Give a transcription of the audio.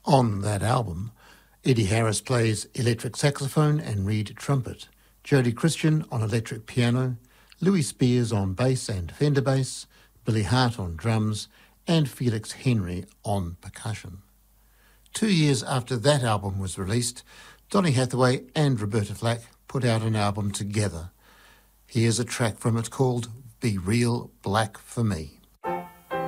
On that album, Eddie Harris plays electric saxophone and reed trumpet, Jody Christian on electric piano, Louis Spears on bass and Fender bass, Billy Hart on drums, and Felix Henry on percussion. 2 years after that album was released, Donny Hathaway and Roberta Flack put out an album together. Here's a track from it called Be Real Black for Me.